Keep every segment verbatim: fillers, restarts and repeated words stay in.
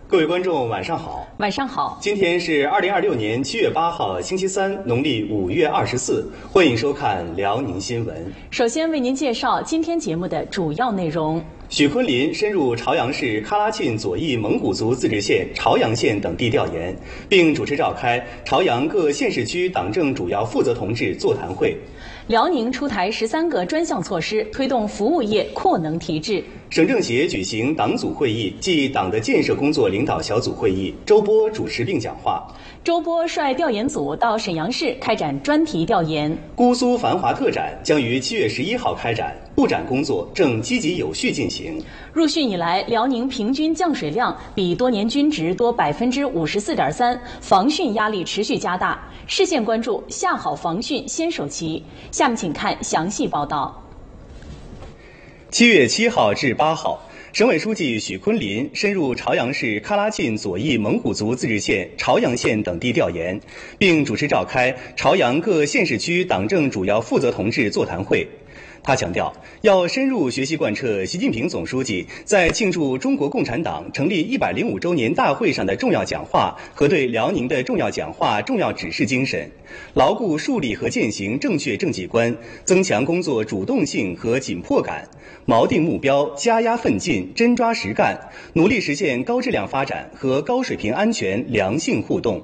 各位观众，晚上好。 晚上好。 今天是二零二六年七月八号，星期三，农历五月二十四。欢迎收看辽宁新闻。 首先为您介绍今天节目的主要内容。 许昆林深入朝阳市喀拉沁左翼蒙古族自治县朝阳县等地调研，并主持召开朝阳各县市区党政主要负责同志座谈会。 辽宁出台十三个专项措施，推动服务业扩能提质。 省政协举行党组会议暨党的建设工作领导小组会议，周波主持并讲话。 周波率调研组到沈阳市开展专题调研。 姑苏繁华特展将于七月十一号开展，布展工作正积极有序进行。 入汛以来，辽宁平均降水量比多年均值多百分之五十四点三，防汛压力持续加大。市县关注下好防汛先手棋。下面请看详细报道。 七月七号至八号，省委书记许昆林深入朝阳市喀拉沁左翼蒙古族自治县朝阳县等地调研，并主持召开朝阳各县市区党政主要负责同志座谈会。他强调，要深入学习贯彻习近平总书记在庆祝中国共产党成立一百零五周年大会上的重要讲话和对辽宁的重要讲话重要指示精神，牢固树立和践行正确政绩观，增强工作主动性和紧迫感，锚定目标，加压奋进，真抓实干，努力实现高质量发展和高水平安全良性互动。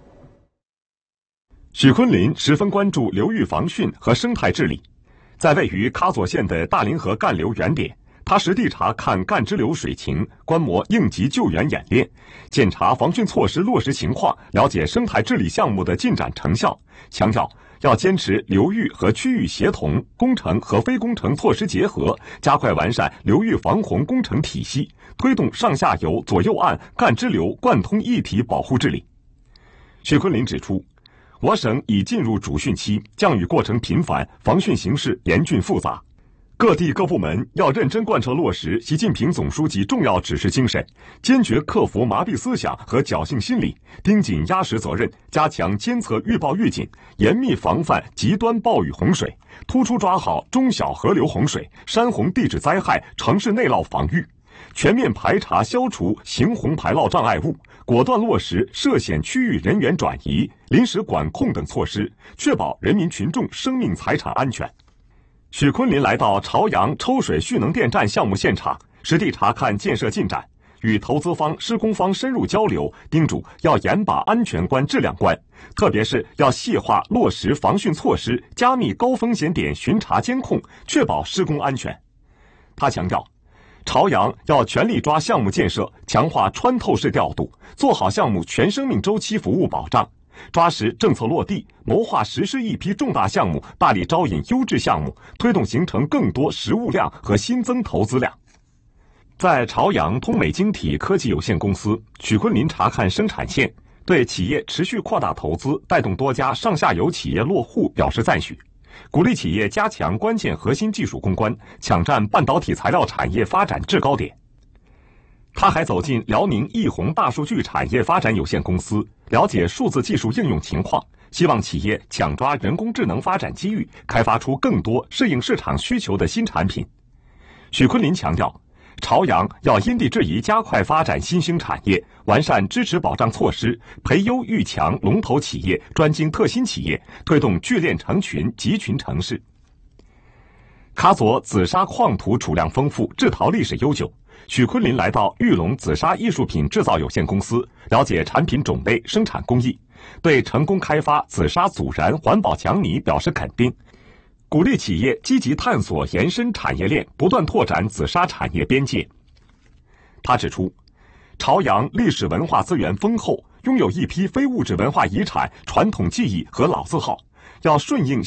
许昆林十分关注流域防汛和生态治理。在位于喀左县的大凌河干流原点，他实地查看干支流水情，观摩应急救援演练，检查防汛措施落实情况，了解生态治理项目的进展成效，强调要坚持流域和区域协同，工程和非工程措施结合，加快完善流域防洪工程体系，推动上下游、左右岸干支流贯通一体保护治理。许昆林指出，我省已进入主汛期，降雨过程频繁，防汛形势严峻复杂。各地各部门要认真贯彻落实习近平总书记重要指示精神，坚决克服麻痹思想和侥幸心理，盯紧压实责任，加强监测预报预警，严密防范极端暴雨洪水，突出抓好中小河流洪水、山洪地质灾害、城市内涝防御，全面排查消除行洪排涝障碍物，果断落实涉险区域人员转移、临时管控等措施，确保人民群众生命财产安全。许昆林来到朝阳抽水蓄能电站项目现场，实地查看建设进展，与投资方、施工方深入交流，叮嘱要严把安全关、质量关，特别是要细化落实防汛措施，加密高风险点巡查监控，确保施工安全。他强调，朝阳要全力抓项目建设，强化穿透式调度，做好项目全生命周期服务保障，抓实政策落地，谋划实施一批重大项目，大力招引优质项目，推动形成更多实物量和新增投资量。在朝阳通美晶体科技有限公司，许昆林查看生产线，对企业持续扩大投资，带动多家上下游企业落户表示赞许，鼓励企业加强关键核心技术攻关，抢占半导体材料产业发展制高点。他还走进辽宁易宏大数据产业发展有限公司，了解数字技术应用情况，希望企业抢抓人工智能发展机遇，开发出更多适应市场需求的新产品。许昆林强调，朝阳要因地制宜加快发展新兴产业，完善支持保障措施，培优育强龙头企业、专精特新企业，推动聚链成群、集群成市。喀左紫砂矿土储量丰富，制陶历史悠久。许昆林来到玉龙紫砂艺术品制造有限公司，了解产品种类、生产工艺，对成功开发紫砂阻燃环保强泥表示肯定，鼓励企业积极探索延伸产业链，不断拓展紫砂产业边界。他指出，朝阳历史文化资源丰厚，拥有一批非物质文化遗产、传统技艺和老字号，要顺应